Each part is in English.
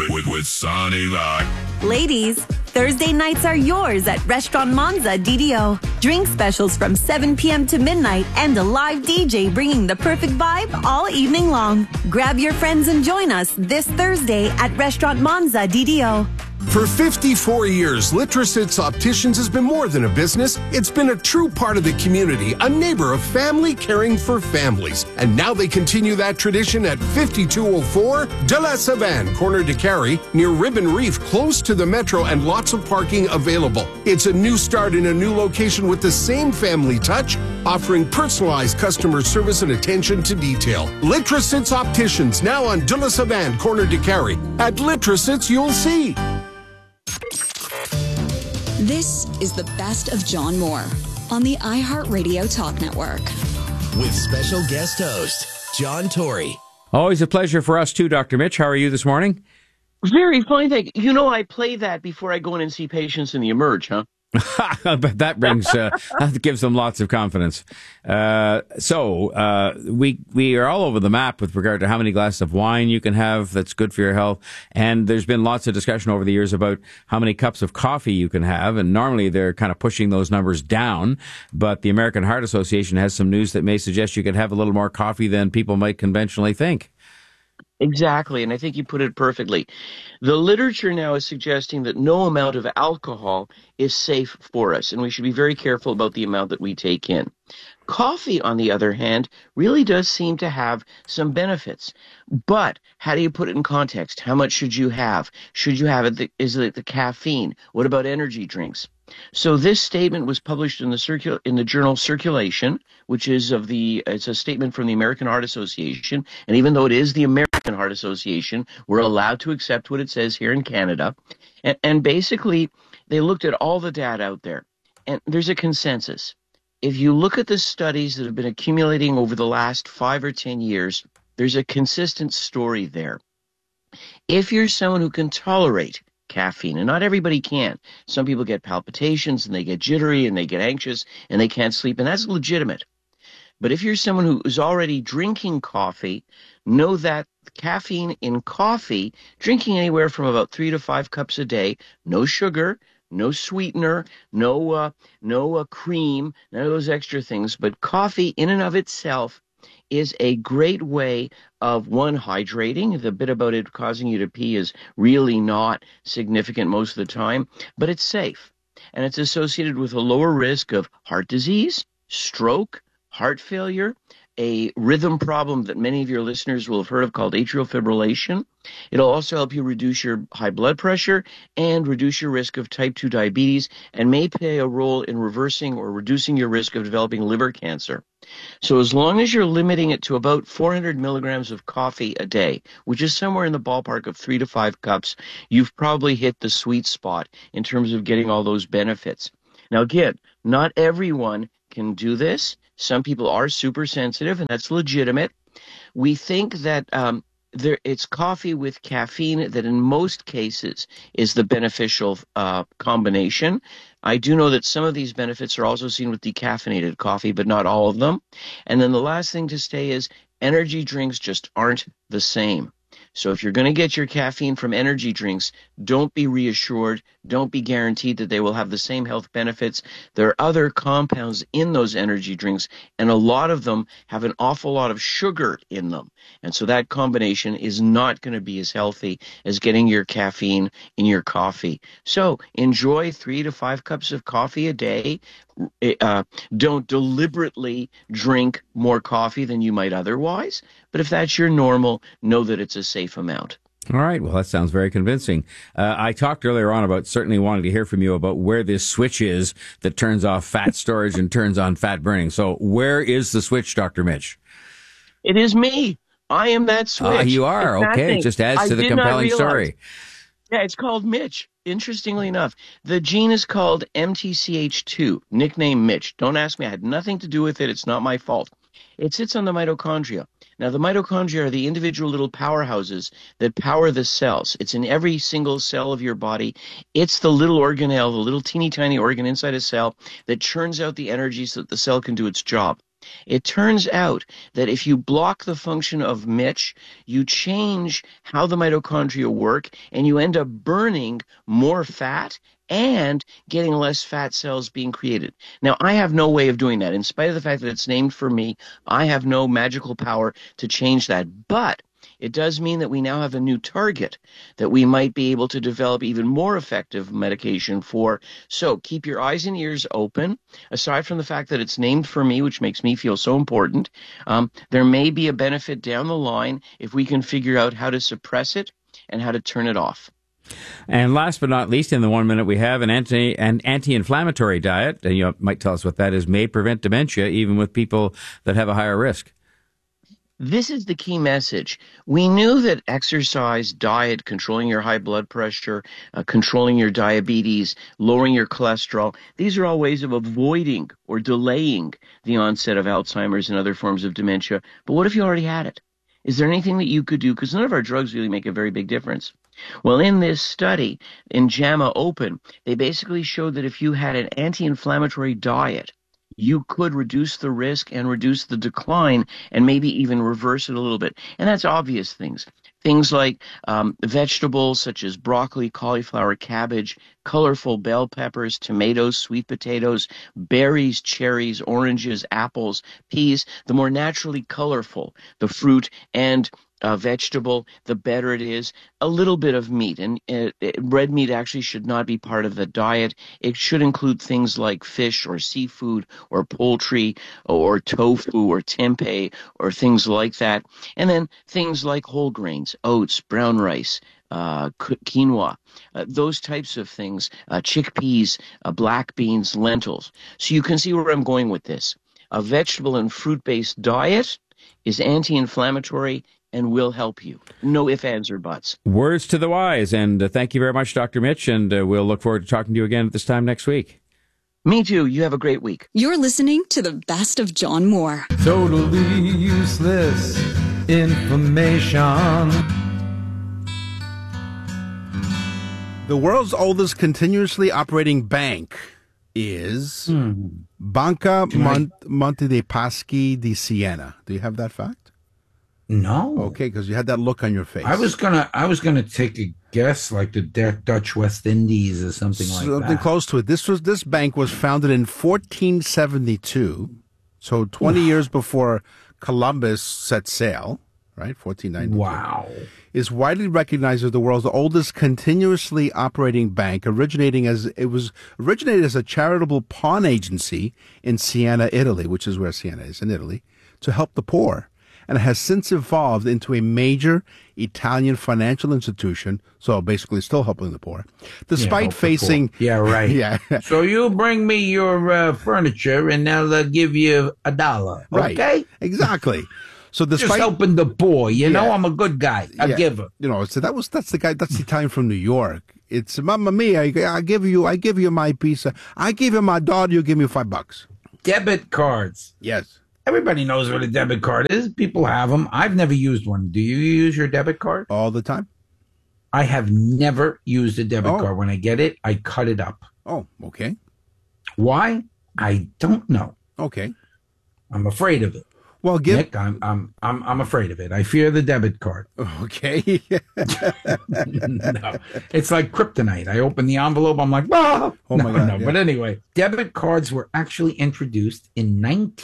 with Sonny Rock. Ladies, Thursday nights are yours at Restaurant Monza DDO. Drink specials from 7 p.m. to midnight and a live DJ bringing the perfect vibe all evening long. Grab your friends and join us this Thursday at Restaurant Monza DDO. For 54 years, Litrositz Opticians has been more than a business. It's been a true part of the community, a neighbor of family caring for families. And now they continue that tradition at 5204 De La Savane, corner de Carey, near Ribbon Reef, close to the metro and lots of parking available. It's a new start in a new location with the same family touch, offering personalized customer service and attention to detail. Litrositz Opticians, now on De La Savane, corner de Carey. At Litrositz, you'll see. This is the best of John Moore on the iHeartRadio Talk Network. With special guest host, John Tory. Always a pleasure for us too, Dr. Mitch. How are you this morning? Very fine, thank you. You know, I play that before I go in and see patients in the Emerge, huh? But that brings that gives them lots of confidence. We are all over the map with regard to how many glasses of wine you can have that's good for your health. And there's been lots of discussion over the years about how many cups of coffee you can have. And normally they're kind of pushing those numbers down. But the American Heart Association has some news that may suggest you could have a little more coffee than people might conventionally think. Exactly, and I think you put it perfectly. The literature now is suggesting that no amount of alcohol is safe for us, and we should be very careful about the amount that we take in. Coffee, on the other hand, really does seem to have some benefits. But how do you put it in context? How much should you have? Should you have it? Is it the caffeine? What about energy drinks? So this statement was published in the journal Circulation, which is it's a statement from the American Heart Association. And even though it is the American Heart Association, we're allowed to accept what it says here in Canada. And basically, they looked at all the data out there. And there's a consensus. If you look at the studies that have been accumulating over the last 5 or 10 years, there's a consistent story there. If you're someone who can tolerate caffeine, and not everybody can. Some people get palpitations and they get jittery and they get anxious and they can't sleep, and that's legitimate. But if you're someone who is already drinking coffee, know that caffeine in coffee, drinking anywhere from about 3 to 5 cups a day, no sugar, no sweetener, no cream, none of those extra things, but coffee in and of itself is a great way of, one, hydrating. The bit about it causing you to pee is really not significant most of the time, but it's safe. And it's associated with a lower risk of heart disease, stroke, heart failure, a rhythm problem that many of your listeners will have heard of called atrial fibrillation. It'll also help you reduce your high blood pressure and reduce your risk of type 2 diabetes, and may play a role in reversing or reducing your risk of developing liver cancer. So as long as you're limiting it to about 400 milligrams of coffee a day, which is somewhere in the ballpark of 3 to 5 cups, you've probably hit the sweet spot in terms of getting all those benefits. Now again, not everyone can do this. Some people are super sensitive, and that's legitimate. We think that it's coffee with caffeine that in most cases is the beneficial combination. I do know that some of these benefits are also seen with decaffeinated coffee, but not all of them. And then the last thing to say is energy drinks just aren't the same. So if you're going to get your caffeine from energy drinks, don't be reassured. Don't be guaranteed that they will have the same health benefits. There are other compounds in those energy drinks, and a lot of them have an awful lot of sugar in them. And so that combination is not going to be as healthy as getting your caffeine in your coffee. So enjoy 3 to 5 cups of coffee a day. Don't deliberately drink more coffee than you might otherwise. But if that's your normal, know that it's a safe amount. All right. Well, that sounds very convincing. I talked earlier on about certainly wanting to hear from you about where this switch is that turns off fat storage and turns on fat burning. So where is the switch, Dr. Mitch? It is me. I am that switch. You are. It's okay. It just adds to the compelling story. Yeah, it's called Mitch. Interestingly enough, the gene is called MTCH2, nickname Mitch. Don't ask me. I had nothing to do with it. It's not my fault. It sits on the mitochondria. Now, the mitochondria are the individual little powerhouses that power the cells. It's in every single cell of your body. It's the little organelle, the little teeny tiny organ inside a cell that churns out the energy so that the cell can do its job. It turns out that if you block the function of Mitch, you change how the mitochondria work and you end up burning more fat and getting less fat cells being created. Now, I have no way of doing that. In spite of the fact that it's named for me, I have no magical power to change that. But it does mean that we now have a new target that we might be able to develop even more effective medication for. So keep your eyes and ears open. Aside from the fact that it's named for me, which makes me feel so important, there may be a benefit down the line if we can figure out how to suppress it and how to turn it off. And last but not least, in the 1 minute we have, an anti-inflammatory diet, and you might tell us what that is, may prevent dementia even with people that have a higher risk. This is the key message. We knew that exercise, diet, controlling your high blood pressure, controlling your diabetes, lowering your cholesterol, these are all ways of avoiding or delaying the onset of Alzheimer's and other forms of dementia. But what if you already had it? Is there anything that you could do? Because none of our drugs really make a very big difference. Well, in this study, in JAMA Open, they basically showed that if you had an anti-inflammatory diet, you could reduce the risk and reduce the decline and maybe even reverse it a little bit. And that's obvious things. Things like vegetables such as broccoli, cauliflower, cabbage, colorful bell peppers, tomatoes, sweet potatoes, berries, cherries, oranges, apples, peas. The more naturally colorful the fruit and vegetable, the better it is. A little bit of meat, and red meat actually should not be part of the diet. It should include things like fish or seafood or poultry or tofu or tempeh or things like that. And then things like whole grains, oats, brown rice, quinoa, those types of things, chickpeas, black beans, lentils. So you can see where I'm going with this. A vegetable and fruit-based diet is anti-inflammatory and will help you. No ifs, ands, or buts. Words to the wise. And thank you very much, Dr. Mitch. And we'll look forward to talking to you again at this time next week. Me too. You have a great week. You're listening to the best of John Moore. Totally useless information. The world's oldest continuously operating bank is Banca Monte dei Paschi di Siena. Do you have that fact? No. Okay, because you had that look on your face. I was gonna take a guess like the Dutch West Indies or something like that. Something close to it. This bank was founded in 1472, so 20 years before Columbus set sail, right? 1492. Wow. Is widely recognized as the world's oldest continuously operating bank, originated as a charitable pawn agency in Siena, Italy, which is where Siena is in Italy, to help the poor. And has since evolved into a major Italian financial institution, so basically still helping the poor, despite facing... Yeah, right. Yeah. So you bring me your furniture, and they'll give you $1, Right. okay? Exactly. So despite... Just helping the poor, you know, I'm a good guy, a giver. You know, so that's the Italian from New York. It's, Mamma Mia, I give you my piece. I give you my dollar, you give me $5. Debit cards. Yes. Everybody knows what a debit card is. People have them. I've never used one. Do you use your debit card? All the time. I have never used a debit card. When I get it, I cut it up. Oh, okay. Why? I don't know. Okay. I'm afraid of it. Well, Nick, I'm afraid of it. I fear the debit card. Okay. No, it's like kryptonite. I open the envelope. I'm like, oh my God. No. Yeah. But anyway, debit cards were actually introduced in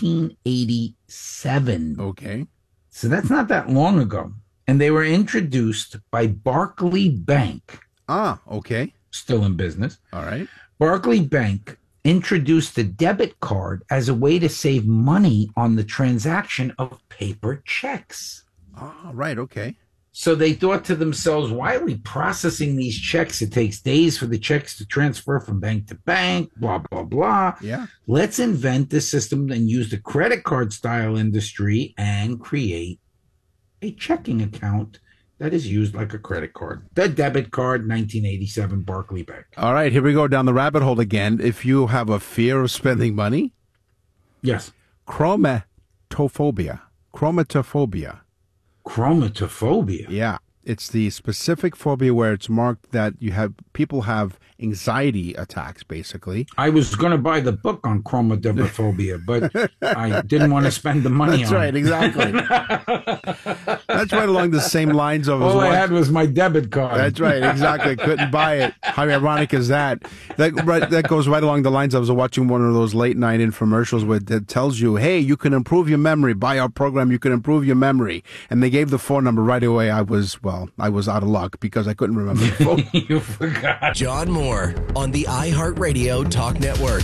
1987. Okay. So that's not that long ago. And they were introduced by Barclay Bank. Ah, okay. Still in business. All right. Barclay Bank introduced the debit card as a way to save money on the transaction of paper checks. Oh, right. Okay. So they thought to themselves, why are we processing these checks? It takes days for the checks to transfer from bank to bank, blah, blah, blah. Yeah. Let's invent this system and use the credit card style industry and create a checking account that is used like a credit card. The debit card, 1987, Barclay Bank. All right, here we go down the rabbit hole again. If you have a fear of spending money. Yes. Chromatophobia. Chromatophobia? Yeah. It's the specific phobia where it's marked that people have anxiety attacks, basically. I was going to buy the book on chromodemophobia, but I didn't want to spend the money That's on right, it. Exactly. That's right along the same lines of... All I had was my debit card. That's right, exactly. Couldn't buy it. How ironic is that? That goes right along the lines. I was watching one of those late night infomercials where it tells you, hey, you can improve your memory. Buy our program, you can improve your memory. And they gave the phone number right away. I was out of luck because I couldn't remember the phone. You forgot. John Moore on the iHeartRadio Talk Network.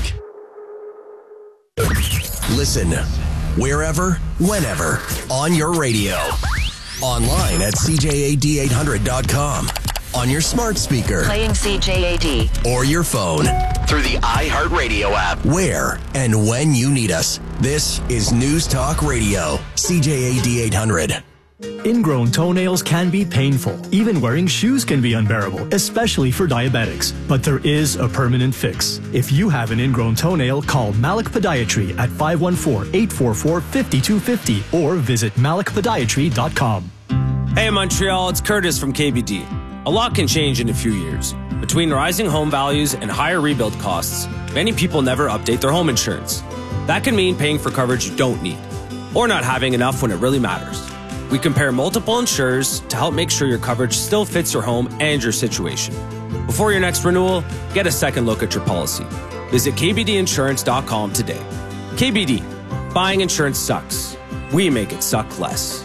Listen wherever, whenever, on your radio. Online at CJAD800.com. On your smart speaker. Playing CJAD. Or your phone. Through the iHeartRadio app. Where and when you need us. This is News Talk Radio. CJAD 800. Ingrown toenails can be painful. Even wearing shoes can be unbearable, especially for diabetics. But there is a permanent fix. If you have an ingrown toenail, call Malik Podiatry at 514-844-5250 or visit malikpodiatry.com. Hey Montreal, it's Curtis from KBD. A lot can change in a few years. Between rising home values and higher rebuild costs, many people never update their home insurance. That can mean paying for coverage you don't need, or not having enough when it really matters. We compare multiple insurers to help make sure your coverage still fits your home and your situation. Before your next renewal, get a second look at your policy. Visit kbdinsurance.com today. KBD, buying insurance sucks. We make it suck less.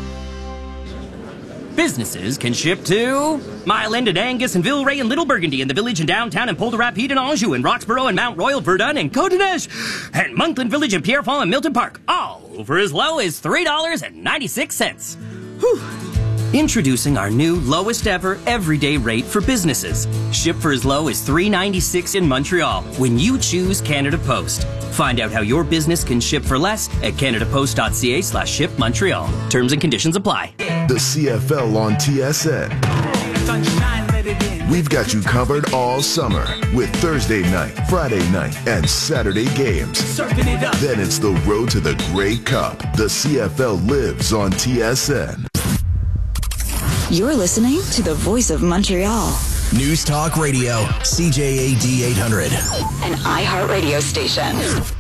Businesses can ship to Mile End and Angus and Villeray and Little Burgundy and the Village and Downtown and Pol de Rapide and Anjou and Roxborough and Mount Royal, Verdun and Côte-des-Neiges and Monkland Village and Pierrefonds and Milton Park, all for as low as $3.96. Whew. Introducing our new lowest ever everyday rate for businesses. Ship for as low as $3.96 in Montreal when you choose Canada Post. Find out how your business can ship for less at canadapost.ca/shipmontreal. Terms and conditions apply. The CFL on TSN. We've got you covered all summer with Thursday night, Friday night, and Saturday games. Then it's the road to the Grey Cup. The CFL lives on TSN. You're listening to the voice of Montreal. News Talk Radio, CJAD 800. An iHeartRadio station.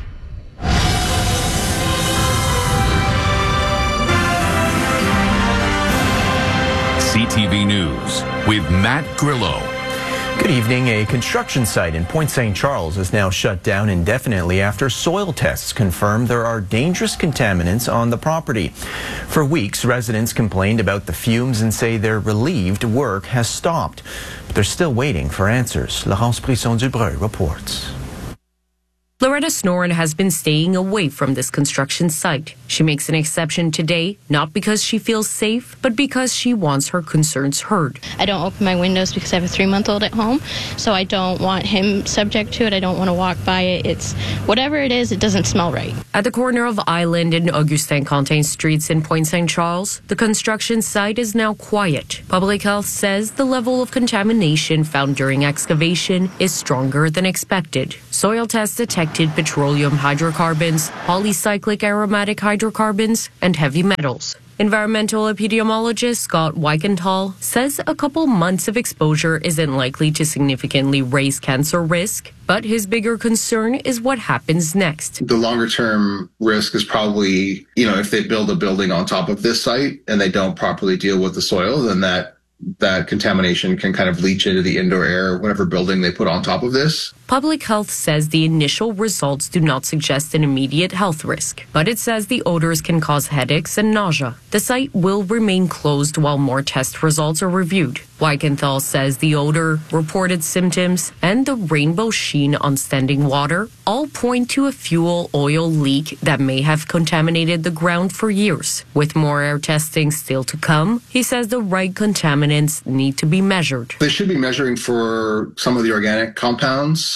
CTV News with Matt Grillo. Good evening. A construction site in Point St. Charles is now shut down indefinitely after soil tests confirm there are dangerous contaminants on the property. For weeks, residents complained about the fumes and say they're relieved work has stopped. But they're still waiting for answers. Laurence Brisson-Dubreuil reports. Loretta Snoren has been staying away from this construction site. She makes an exception today, not because she feels safe, but because she wants her concerns heard. I don't open my windows because I have a 3-month-old at home, so I don't want him subject to it. I don't want to walk by it. It's whatever it is, it doesn't smell right. At the corner of Island and Augustin Quentin streets in Point St. Charles, the construction site is now quiet. Public Health says the level of contamination found during excavation is stronger than expected. Soil tests detected petroleum hydrocarbons, polycyclic aromatic hydrocarbons, and heavy metals. Environmental epidemiologist Scott Weikenthal says a couple months of exposure isn't likely to significantly raise cancer risk, but his bigger concern is what happens next. The longer term risk is probably, if they build a building on top of this site and they don't properly deal with the soil, then that contamination can kind of leach into the indoor air, whatever building they put on top of this. Public Health says the initial results do not suggest an immediate health risk, but it says the odors can cause headaches and nausea. The site will remain closed while more test results are reviewed. Weikenthal says the odor, reported symptoms, and the rainbow sheen on standing water all point to a fuel oil leak that may have contaminated the ground for years. With more air testing still to come, he says the right contaminants need to be measured. They should be measuring for some of the organic compounds,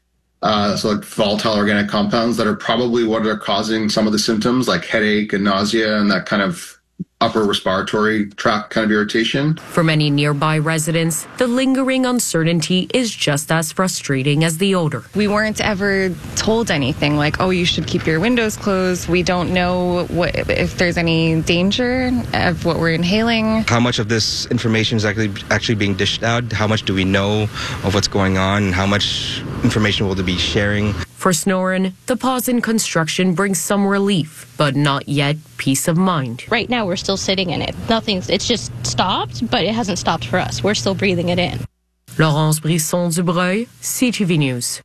so like volatile organic compounds that are probably what are causing some of the symptoms like headache and nausea and that kind of upper respiratory tract kind of irritation. For many nearby residents, the lingering uncertainty is just as frustrating as the odor. We weren't ever told anything like, oh, you should keep your windows closed. We don't know if there's any danger of what we're inhaling. How much of this information is actually being dished out? How much do we know of what's going on? How much information will they be sharing? For Snoren, the pause in construction brings some relief, but not yet peace of mind. Right now, we're still sitting in it. It's just stopped, but it hasn't stopped for us. We're still breathing it in. Laurence Brisson-Dubreuil, CTV News.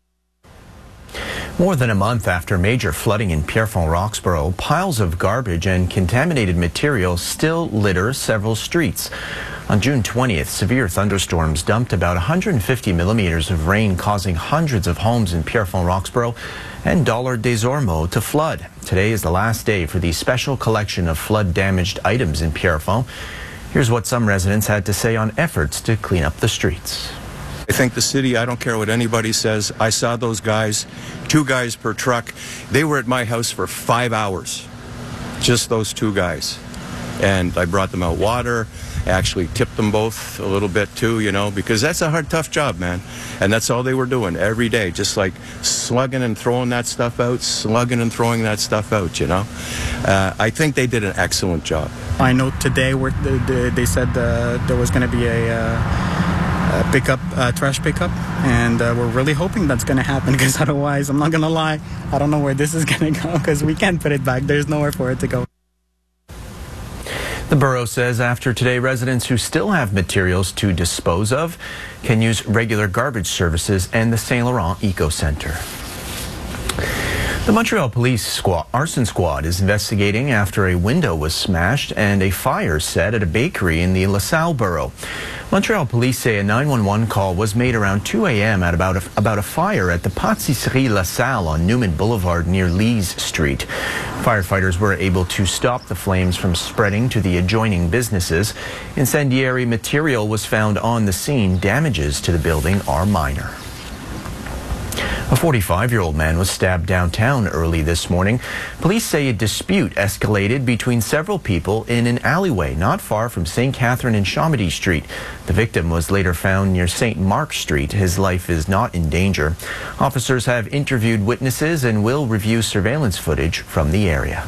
More than a month after major flooding in Pierrefonds-Roxborough, piles of garbage and contaminated materials still litter several streets. On June 20th, severe thunderstorms dumped about 150 millimeters of rain, causing hundreds of homes in Pierrefonds-Roxborough and Dollard-des-Ormeaux to flood. Today is the last day for the special collection of flood-damaged items in Pierrefonds. Here's what some residents had to say on efforts to clean up the streets. I think the city, I don't care what anybody says, I saw those guys, 2 guys per truck. They were at my house for 5 hours, just those 2 guys. And I brought them out water, actually tipped them both a little bit too, you know, because that's a hard, tough job, man. And that's all they were doing every day, just like slugging and throwing that stuff out, slugging and throwing that stuff out, you know. I think they did an excellent job. I know today they said there was going to be a trash pickup, and we're really hoping that's going to happen, because otherwise, I'm not going to lie, I don't know where this is going to go, because we can't put it back. There's nowhere for it to go. The borough says after today, residents who still have materials to dispose of can use regular garbage services and the Saint Laurent Eco Center. The Montreal Police Arson Squad is investigating after a window was smashed and a fire set at a bakery in the LaSalle borough. Montreal police say a 911 call was made around 2 a.m. about a fire at the Pâtisserie LaSalle on Newman Boulevard near Lees Street. Firefighters were able to stop the flames from spreading to the adjoining businesses. Incendiary material was found on the scene. Damages to the building are minor. A 45-year-old man was stabbed downtown early this morning. Police say a dispute escalated between several people in an alleyway not far from St. Catherine and Chomedy Street. The victim was later found near St. Mark Street. His life is not in danger. Officers have interviewed witnesses and will review surveillance footage from the area.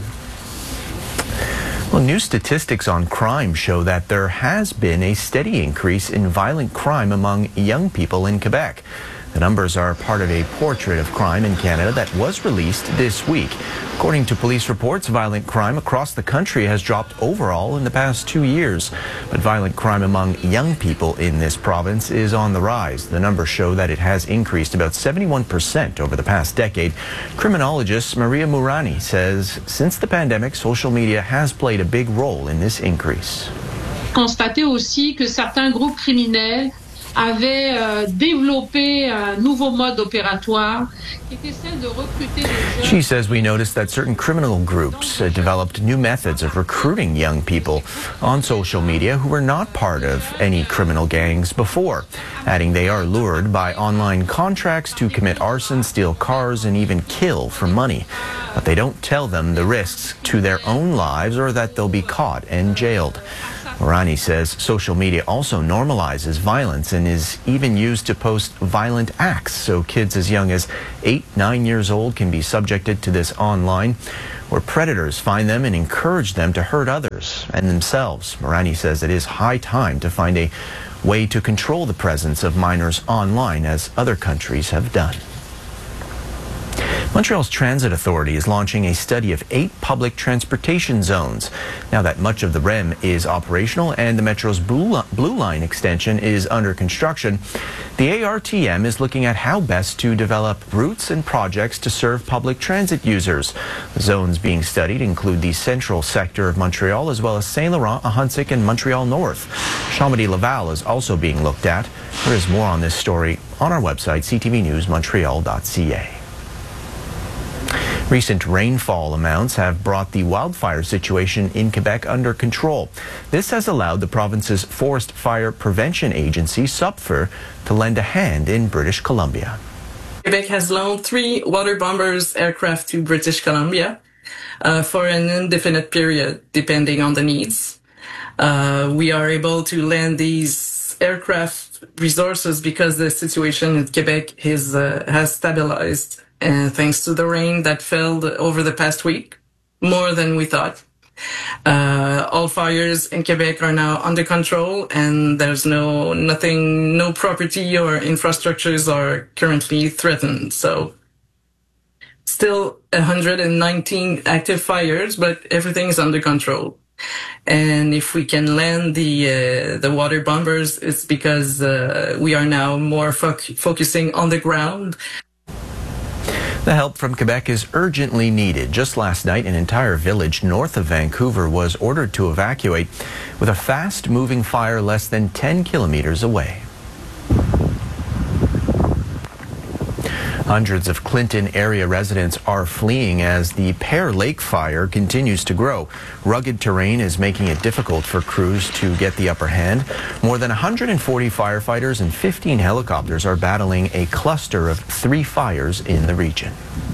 Well, new statistics on crime show that there has been a steady increase in violent crime among young people in Quebec. The numbers are part of a portrait of crime in Canada that was released this week. According to police reports, violent crime across the country has dropped overall in the past 2 years. But violent crime among young people in this province is on the rise. The numbers show that it has increased about 71% over the past decade. Criminologist Maria Murani says since the pandemic, social media has played a big role in this increase. Constater aussi que certains groupes criminels avaient développé un nouveau mode opératoire qui était celle de recruter des jeunes. She says we noticed that certain criminal groups developed new methods of recruiting young people on social media who were not part of any criminal gangs before, adding they are lured by online contracts to commit arson, steal cars, and even kill for money. But they don't tell them the risks to their own lives or that they'll be caught and jailed. Morani says social media also normalizes violence and is even used to post violent acts, so kids as young as 8-9 years old can be subjected to this online, where predators find them and encourage them to hurt others and themselves. Morani says it is high time to find a way to control the presence of minors online, as other countries have done. Montreal's Transit Authority is launching a study of 8 public transportation zones. Now that much of the REM is operational and the Metro's Blue Line extension is under construction, the ARTM is looking at how best to develop routes and projects to serve public transit users. The zones being studied include the central sector of Montreal, as well as Saint Laurent, Ahuntsic, and Montreal North. Chomedy-Laval is also being looked at. There is more on this story on our website, ctvnewsmontreal.ca. Recent rainfall amounts have brought the wildfire situation in Quebec under control. This has allowed the province's Forest Fire Prevention Agency, SUPFER, to lend a hand in British Columbia. Quebec has loaned 3 water bombers aircraft to British Columbia. for an indefinite period, depending on the needs. We are able to land these aircraft resources because the situation in Quebec has stabilized, thanks to the rain that fell over the past week, more than we thought. All fires in Quebec are now under control, and there's no property or infrastructures are currently threatened. So still 119 active fires, but everything is under control. And if we can land the water bombers, it's because we are now more focusing on the ground. The help from Quebec is urgently needed. Just last night, an entire village north of Vancouver was ordered to evacuate with a fast-moving fire less than 10 kilometers away. Hundreds of Clinton area residents are fleeing as the Pear Lake fire continues to grow. Rugged terrain is making it difficult for crews to get the upper hand. More than 140 firefighters and 15 helicopters are battling a cluster of 3 fires in the region.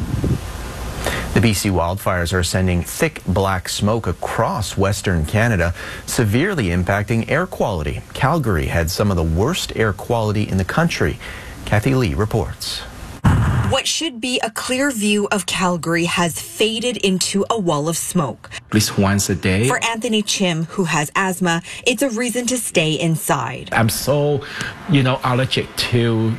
The BC wildfires are sending thick black smoke across Western Canada, severely impacting air quality. Calgary had some of the worst air quality in the country. Kathy Lee reports. What should be a clear view of Calgary has faded into a wall of smoke. At least once a day. For Anthony Chim, who has asthma, it's a reason to stay inside. I'm so, allergic to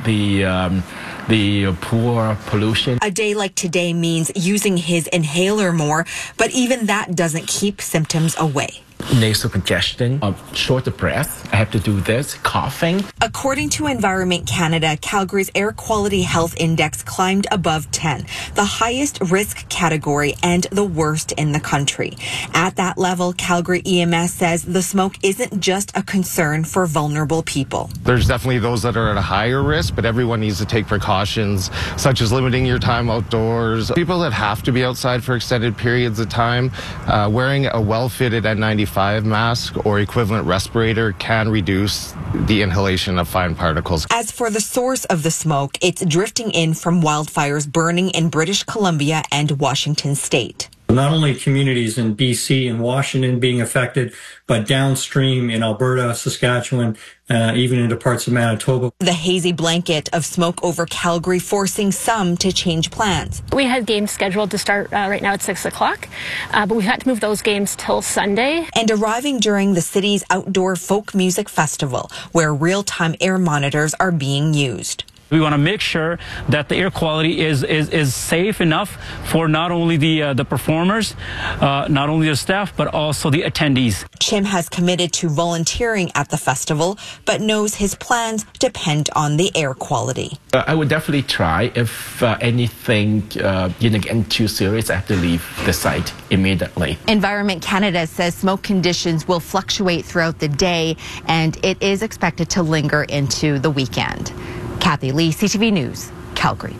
the poor pollution. A day like today means using his inhaler more, but even that doesn't keep symptoms away. Nasal congestion, short of breath. I have to do this, coughing. According to Environment Canada, Calgary's air quality health index climbed above 10, the highest risk category and the worst in the country. At that level, Calgary EMS says the smoke isn't just a concern for vulnerable people. There's definitely those that are at a higher risk, but everyone needs to take precautions, such as limiting your time outdoors. People that have to be outside for extended periods of time, wearing a well-fitted N95 mask or equivalent respirator can reduce the inhalation of fine particles. As for the source of the smoke, it's drifting in from wildfires burning in British Columbia and Washington state. Not only communities in BC and Washington being affected, but downstream in Alberta, Saskatchewan, even into parts of Manitoba. The hazy blanket of smoke over Calgary forcing some to change plans. We had games scheduled to start right now at 6 o'clock, but we've had to move those games till Sunday. And arriving during the city's outdoor folk music festival, where real-time air monitors are being used. We want to make sure that the air quality is safe enough for not only the performers, not only the staff, but also the attendees. Chim has committed to volunteering at the festival, but knows his plans depend on the air quality. I would definitely try. If anything getting too serious, I have to leave the site immediately. Environment Canada says smoke conditions will fluctuate throughout the day, and it is expected to linger into the weekend. Kathy Lee, CTV News, Calgary.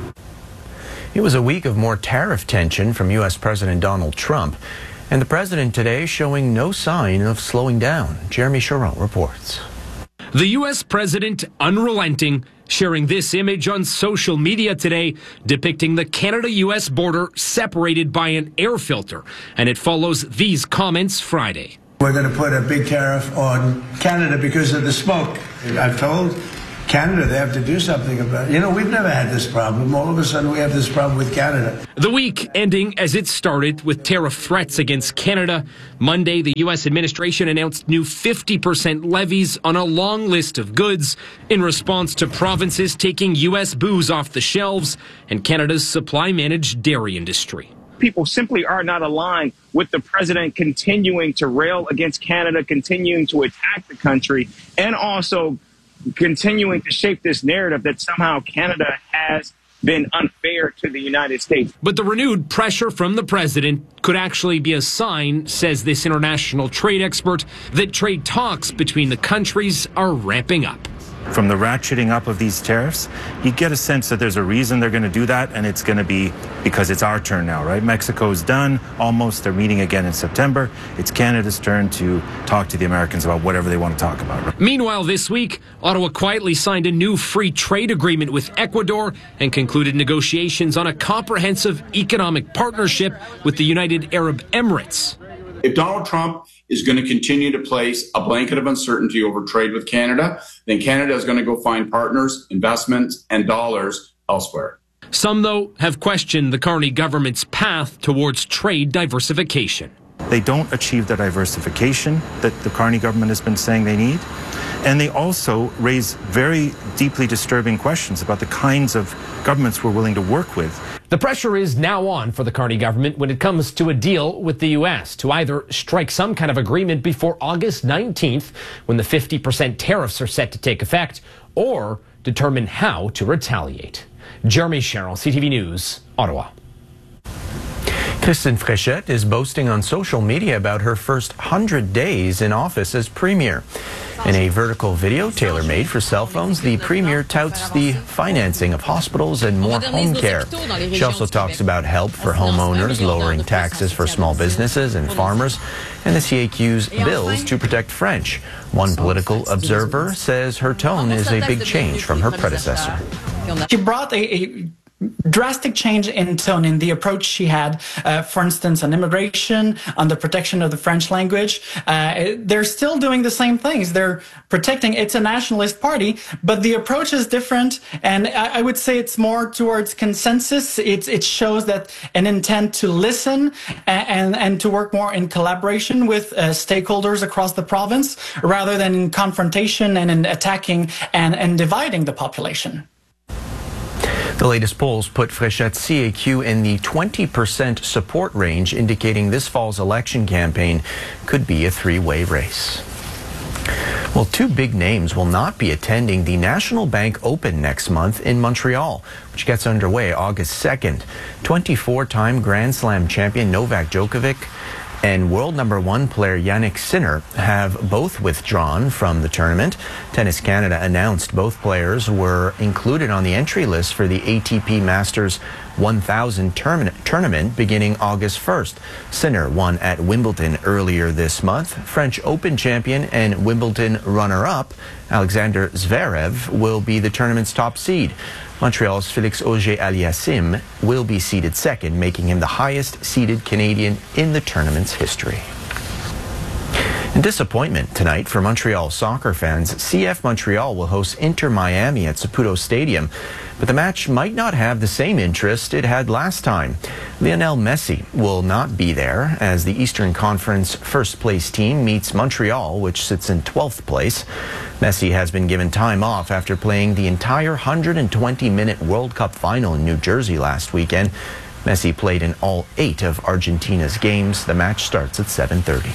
It was a week of more tariff tension from U.S. President Donald Trump, and the president today showing no sign of slowing down. Jeremy Charon reports. The U.S. president unrelenting, sharing this image on social media today depicting the Canada-U.S. border separated by an air filter, and it follows these comments Friday. We're going to put a big tariff on Canada because of the smoke. I've told Canada they have to do something about it. We've never had this problem. All of a sudden we have this problem with Canada. The week ending as it started with tariff threats against Canada. Monday, the U.S. administration announced new 50% levies on a long list of goods in response to provinces taking U.S. booze off the shelves and Canada's supply-managed dairy industry. People simply are not aligned with the president continuing to rail against Canada, continuing to attack the country, and also continuing to shape this narrative that somehow Canada has been unfair to the United States. But the renewed pressure from the president could actually be a sign, says this international trade expert, that trade talks between the countries are ramping up. from the ratcheting up of these tariffs, you get a sense that there's a reason they're going to do that, and it's going to be because it's our turn now, right? Mexico's done, almost. They're meeting again in September. It's Canada's turn to talk to the Americans about whatever they want to talk about. Right? Meanwhile, this week, Ottawa quietly signed a new free trade agreement with Ecuador and concluded negotiations on a comprehensive economic partnership with the United Arab Emirates. If Donald Trump is going to continue to place a blanket of uncertainty over trade with Canada, then Canada is going to go find partners, investments, and dollars elsewhere. Some, though, have questioned the Carney government's path towards trade diversification. They don't achieve the diversification that the Carney government has been saying they need. And they also raise very deeply disturbing questions about the kinds of governments we're willing to work with. The pressure is now on for the Carney government when it comes to a deal with the U.S. to either strike some kind of agreement before August 19th, when the 50% tariffs are set to take effect, or determine how to retaliate. Jeremy Sherrill, CTV News, Ottawa. Christine Fréchette is boasting on social media about her first 100 days in office as Premier. In a vertical video tailor-made for cell phones, the Premier touts the financing of hospitals and more home care. She also talks about help for homeowners, lowering taxes for small businesses and farmers, and the CAQ's bills to protect French. One political observer says her tone is a big change from her predecessor. She brought a drastic change in tone in the approach she had, for instance, on immigration, on the protection of the French language. They're still doing the same things. They're protecting, it's a nationalist party, but the approach is different. And I would say it's more towards consensus. It shows that an intent to listen and to work more in collaboration with stakeholders across the province, rather than in confrontation and in attacking and dividing the population. The latest polls put Fréchette's CAQ in the 20% support range, indicating this fall's election campaign could be a three-way race. Well, two big names will not be attending the National Bank Open next month in Montreal, which gets underway August 2nd. 24-time Grand Slam champion Novak Djokovic and world #1 player Jannik Sinner have both withdrawn from the tournament. Tennis Canada announced both players were included on the entry list for the ATP Masters 1000 tournament beginning August 1st. Sinner won at Wimbledon earlier this month. French Open champion and Wimbledon runner-up Alexander Zverev will be the tournament's top seed. Montreal's Félix Auger-Aliassime will be seeded second, making him the highest-seeded Canadian in the tournament's history. And disappointment tonight for Montreal soccer fans. CF Montreal will host Inter Miami at Saputo Stadium, but the match might not have the same interest it had last time. Lionel Messi will not be there as the Eastern Conference first-place team meets Montreal, which sits in 12th place. Messi has been given time off after playing the entire 120-minute World Cup final in New Jersey last weekend. Messi played in all 8 of Argentina's games. The match starts at 7:30.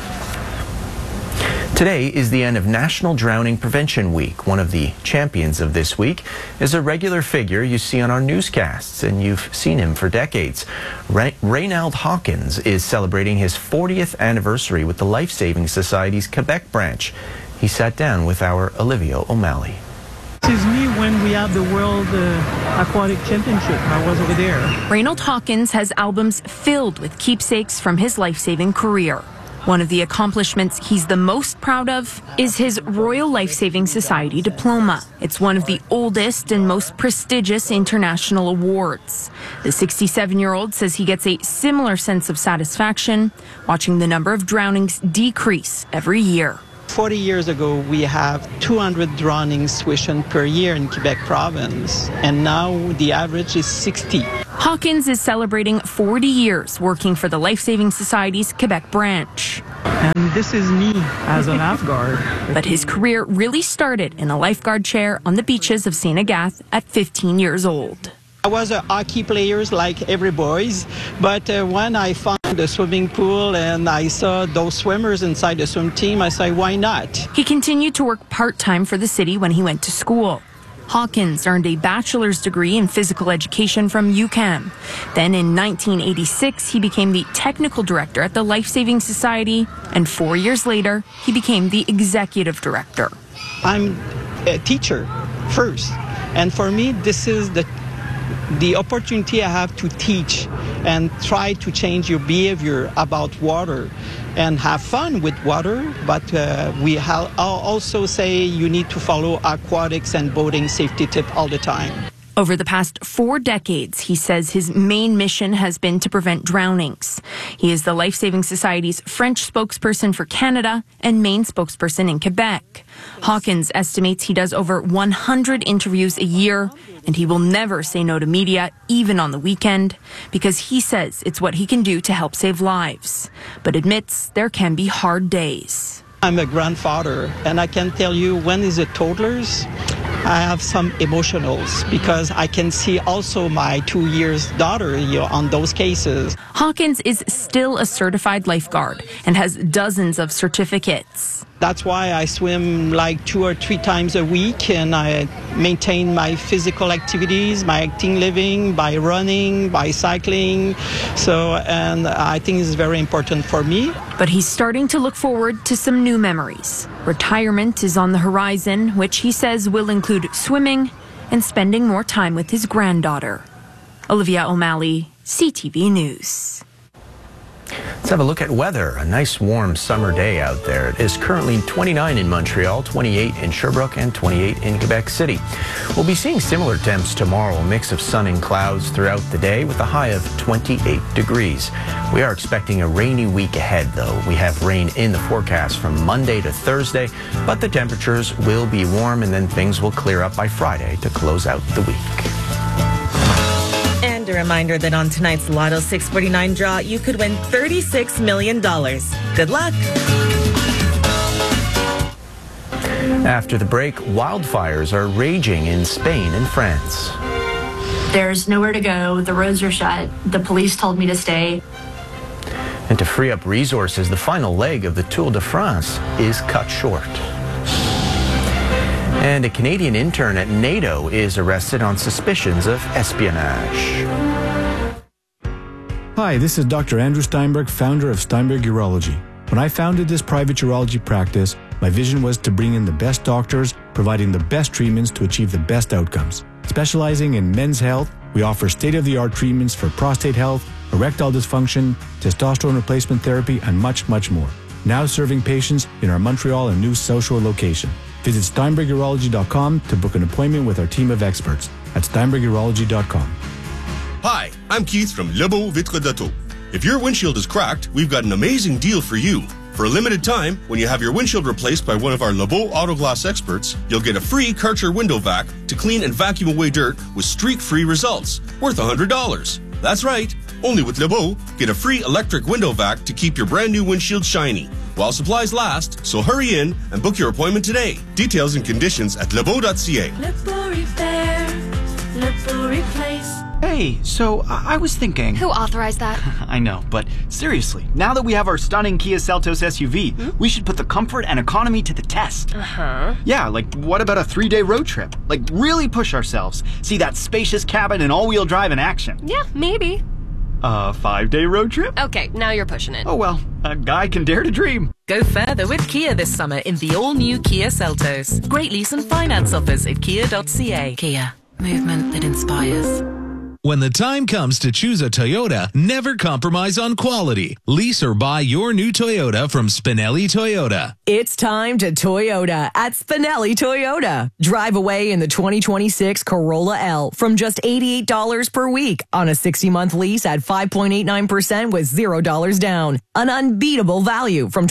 Today is the end of National Drowning Prevention Week. One of the champions of this week is a regular figure you see on our newscasts, and you've seen him for decades. Reynald Hawkins is celebrating his 40th anniversary with the Life-Saving Society's Quebec branch. He sat down with our Olivia O'Malley. This is me when we have the World Aquatic Championship. I was over there. Reynald Hawkins has albums filled with keepsakes from his life-saving career. One of the accomplishments he's the most proud of is his Royal Life-Saving Society diploma. It's one of the oldest and most prestigious international awards. The 67-year-old says he gets a similar sense of satisfaction watching the number of drownings decrease every year. 40 years ago, we have 200 drownings tuition per year in Quebec province, and now the average is 60. Hawkins is celebrating 40 years working for the Life-Saving Society's Quebec branch. And this is me as a lifeguard. But his career really started in a lifeguard chair on the beaches of St. Agathe at 15 years old. I was a hockey player like every boys, but when I found the swimming pool and I saw those swimmers inside the swim team, I said, why not? He continued to work part-time for the city when he went to school. Hawkins earned a bachelor's degree in physical education from UQAM. Then in 1986, he became the technical director at the Life-Saving Society, and 4 years later, he became the executive director. I'm a teacher first. And for me, this is the opportunity I have to teach and try to change your behavior about water and have fun with water. But we also say you need to follow aquatics and boating safety tip all the time. Over the past 4 decades, he says his main mission has been to prevent drownings. He is the Life Saving Society's French spokesperson for Canada and main spokesperson in Quebec. Hawkins estimates he does over 100 interviews a year, and he will never say no to media, even on the weekend, because he says it's what he can do to help save lives, but admits there can be hard days. I'm a grandfather, and I can tell you when is it toddlers, I have some emotionals because I can see also my 2 years daughter on those cases. Hawkins is still a certified lifeguard and has dozens of certificates. That's why I swim like 2 or 3 times a week, and I maintain my physical activities, my active living by running, by cycling. And I think it's very important for me. But he's starting to look forward to some new memories. Retirement is on the horizon, which he says will include swimming and spending more time with his granddaughter. Olivia O'Malley, CTV News. Let's have a look at weather. A nice warm summer day out there. It is currently 29 in Montreal, 28 in Sherbrooke, and 28 in Quebec City. We'll be seeing similar temps tomorrow, a mix of sun and clouds throughout the day with a high of 28 degrees. We are expecting a rainy week ahead, though. We have rain in the forecast from Monday to Thursday, but the temperatures will be warm and then things will clear up by Friday to close out the week. And a reminder that on tonight's Lotto 649 draw, you could win $36 million. Good luck. After the break, wildfires are raging in Spain and France. There's nowhere to go. The roads are shut. The police told me to stay. And to free up resources, the final leg of the Tour de France is cut short. And a Canadian intern at NATO is arrested on suspicions of espionage. Hi, this is Dr. Andrew Steinberg, founder of Steinberg Urology. When I founded this private urology practice, my vision was to bring in the best doctors, providing the best treatments to achieve the best outcomes. Specializing in men's health, we offer state-of-the-art treatments for prostate health, erectile dysfunction, testosterone replacement therapy, and much, much more. Now serving patients in our Montreal and New South Shore location. Visit SteinbergUrology.com to book an appointment with our team of experts at SteinbergUrology.com. Hi, I'm Keith from Lebeau Vitre d'Auto. If your windshield is cracked, we've got an amazing deal for you. For a limited time, when you have your windshield replaced by one of our Lebeau Auto Glass experts, you'll get a free Karcher window vac to clean and vacuum away dirt with streak-free results, worth $100. That's right. Only with Lebeau, get a free electric window vac to keep your brand new windshield shiny while supplies last, so hurry in and book your appointment today. Details and conditions at lebeau.ca. Lebeau Repair, Lebeau Replace. Hey, so I was thinking... Who authorized that? I know, but seriously, now that we have our stunning Kia Seltos SUV, we should put the comfort and economy to the test. Uh-huh. Yeah, like what about a 3-day road trip? Like really push ourselves. See that spacious cabin and all-wheel drive in action. Yeah, maybe. A 5-day road trip? Okay, now you're pushing it. Oh well, a guy can dare to dream. Go further with Kia this summer in the all-new Kia Seltos. Great lease and finance offers at kia.ca. Kia, movement that inspires. When the time comes to choose a Toyota, never compromise on quality. Lease or buy your new Toyota from Spinelli Toyota. It's time to Toyota at Spinelli Toyota. Drive away in the 2026 Corolla L from just $88 per week on a 60-month lease at 5.89% with $0 down. An unbeatable value from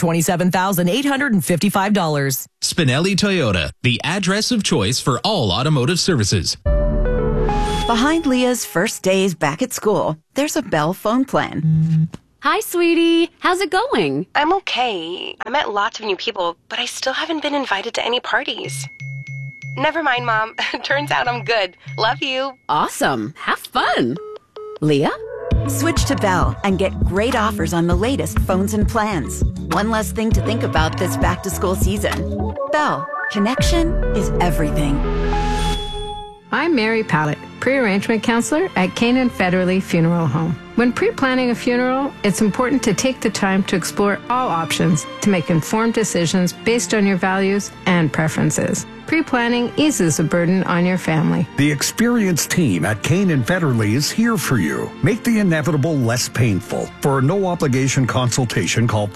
$27,855. Spinelli Toyota, the address of choice for all automotive services. Behind Leah's first days back at school, there's a Bell phone plan. Hi, sweetie. How's it going? I'm okay. I met lots of new people, but I still haven't been invited to any parties. Never mind, Mom. Turns out I'm good. Love you. Awesome. Have fun. Leah? Switch to Bell and get great offers on the latest phones and plans. One less thing to think about this back-to-school season. Bell. Connection is everything. I'm Mary Pallett, pre-arrangement counselor at Kane & Federley Funeral Home. When pre-planning a funeral, it's important to take the time to explore all options to make informed decisions based on your values and preferences. Pre-planning eases the burden on your family. The experienced team at Kane & Federley is here for you. Make the inevitable less painful. For a no-obligation consultation, call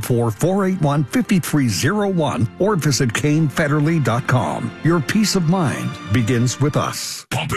514-481-5301 or visit KaneFederley.com. Your peace of mind begins with us. Pump it.